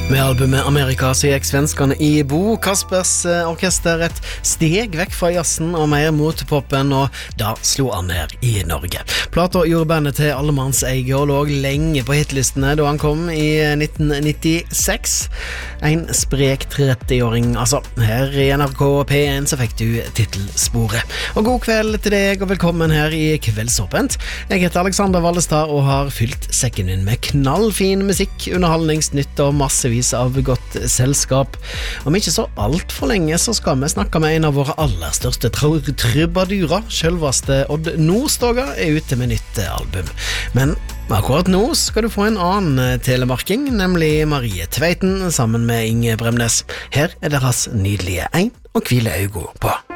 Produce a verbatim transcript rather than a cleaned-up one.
Med albumet Amerika så gikk svenskene i Bo Kaspers eh, orkester et steg vekk fra jazzen og mer mot poppen, og da slo han her i Norge. Plata gjorde bandet til allemannseie og lå lenge på hitlistene da han kom i nitten nittiseks. En sprek tretti-åring, altså. Her i N R K P en så fikk du titelsporet. Og god kveld til deg, og velkommen her i Kveldsåpent. Jeg heter Alexander Vallestad og har fylt sekken min med knallfin musikk, underholdningsnytt og massevis av godt selskap. Om ikke så alt for lenge så skal vi snakke med en av våre aller største tr- trubadurer. Selveste Odd Nordstoga er ute med nytt album. Men akkurat nå skal du få en annen telemarking, nemlig Marie Tveiten sammen med Inge Bremnes. Her er deres nydelige Ein og hvile øyne på.